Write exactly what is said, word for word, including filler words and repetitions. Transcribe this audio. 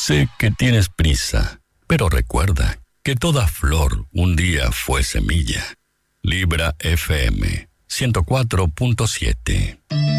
Sé que tienes prisa, pero recuerda que toda flor un día fue semilla. Libra F M ciento cuatro punto siete.